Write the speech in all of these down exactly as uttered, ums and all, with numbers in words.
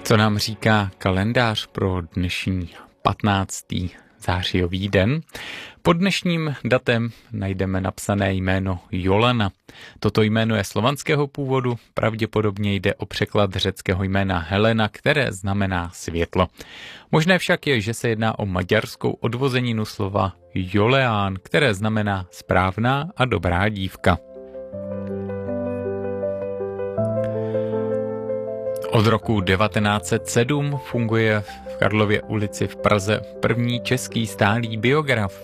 Co nám říká kalendář pro dnešní patnáctý zářijový den? Pod dnešním datem najdeme napsané jméno Jolana. Toto jméno je slovanského původu, pravděpodobně jde o překlad řeckého jména Helena, které znamená světlo. Možné však je, že se jedná o maďarskou odvozeninu slova Joleán, které znamená správná a dobrá dívka. Od roku devatenáct set sedm funguje v Karlově ulici v Praze první český stálý biograf.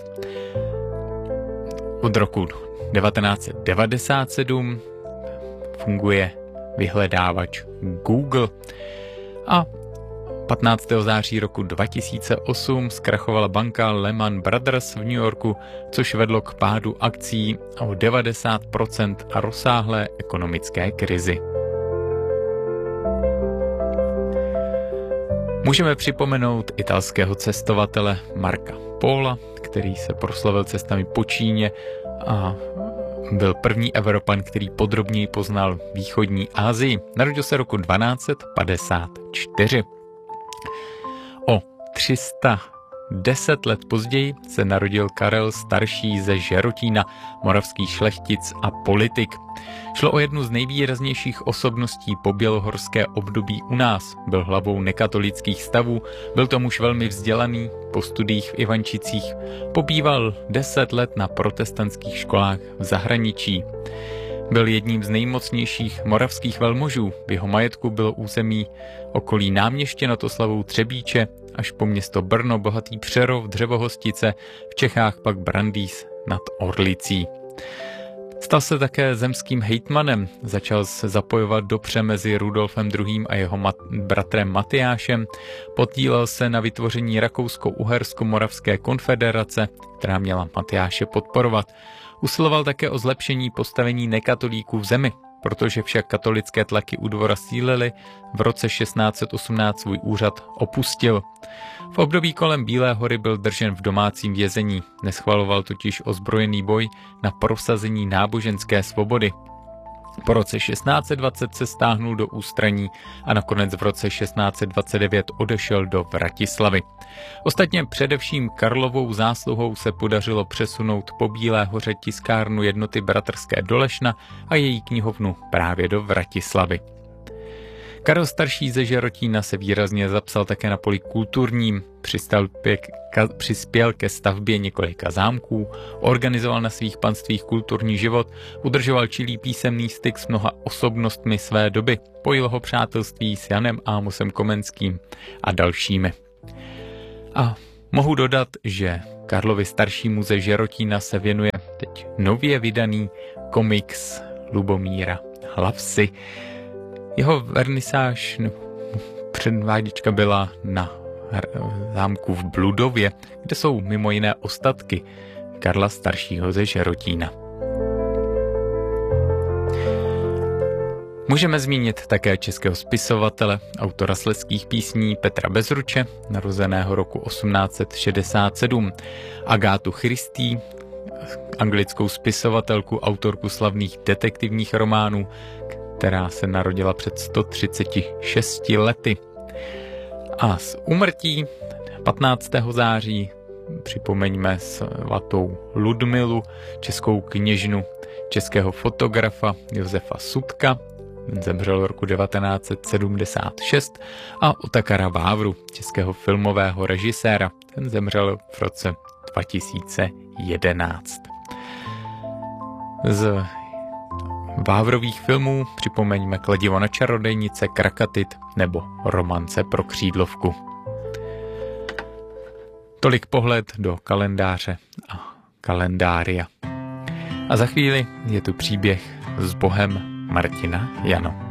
Od roku devatenáct set devadesát sedm funguje vyhledávač Google a patnáctého září roku dva tisíce osm zkrachovala banka Lehman Brothers v New Yorku, což vedlo k pádu akcí o devadesát procent a rozsáhlé ekonomické krizi. Můžeme připomenout italského cestovatele Marca Pola, který se proslavil cestami po Číně a byl první Evropan, který podrobněji poznal východní Asii. Narodil se roku dvanáct set padesát čtyři. O tři sta deset let později se narodil Karel Starší ze Žerotína, moravský šlechtic a politik. Šlo o jednu z nejvýraznějších osobností po bělohorské období u nás. Byl hlavou nekatolických stavů, byl to muž velmi vzdělaný, po studiích v Ivančicích pobýval deset let na protestantských školách v zahraničí. Byl jedním z nejmocnějších moravských velmožů. V jeho majetku bylo území okolí Náměště nad Oslavou Třebíče až po město Brno, bohatý Přerov, Dřevohostice, v Čechách pak Brandýs nad Orlicí. Stal se také zemským hejtmanem, začal se zapojovat do pře mezi Rudolfem druhým. a jeho mat- bratrem Matyášem, podílel se na vytvoření Rakousko-Uhersko-Moravské konfederace, která měla Matyáše podporovat. Usiloval také o zlepšení postavení nekatolíků v zemi, protože však katolické tlaky u dvora sílily, v roce šestnáct set osmnáct svůj úřad opustil. V období kolem Bílé hory byl držen v domácím vězení, neschvaloval totiž ozbrojený boj na prosazení náboženské svobody. Po roce šestnáct set dvacet se stáhnul do ústraní a nakonec v roce šestnáct set dvacet devět odešel do Vratislavy. Ostatně především Karlovou zásluhou se podařilo přesunout po Bílé hoře tiskárnu Jednoty bratrské do Lešna a její knihovnu právě do Vratislavy. Karel Starší ze Žerotína se výrazně zapsal také na poli kulturním, přispěl ke stavbě několika zámků, organizoval na svých panstvích kulturní život, udržoval čilý písemný styk s mnoha osobnostmi své doby, pojil ho přátelství s Janem Ámosem Komenským a dalšími. A mohu dodat, že Karlovi Staršímu ze Žerotína se věnuje teď nově vydaný komiks Lubomíra Hlavsy. Jeho vernisáž, předváděčka byla na zámku v Bludově, kde jsou mimo jiné ostatky Karla Staršího ze Žerotína. Můžeme zmínit také českého spisovatele, autora slezských písní Petra Bezruče, narozeného roku osmnáct set šedesát sedm, Agátu Christie, anglickou spisovatelku, autorku slavných detektivních románů, která se narodila před sto třiceti šesti lety. A z úmrtí patnáctého září připomeňme svatou Ludmilu, českou kněžnu, českého fotografa Josefa Sutka, ten zemřel roku devatenáct set sedmdesát šest, a Otakara Vávru, českého filmového režiséra, ten zemřel v roce dva tisíce jedenáct. Z Vávrových filmů připomeňme Kladivo na čarodejnice, Krakatit nebo Romance pro křídlovku. Tolik pohled do kalendáře a kalendária. A za chvíli je tu příběh s Bohem Martina Jano.